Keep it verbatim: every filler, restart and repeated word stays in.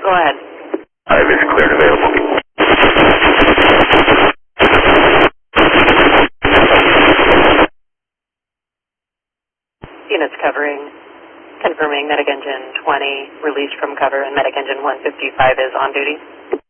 Go ahead. five is cleared available. Units covering, confirming medic engine twenty released from cover and medic engine one fifty-five is on duty.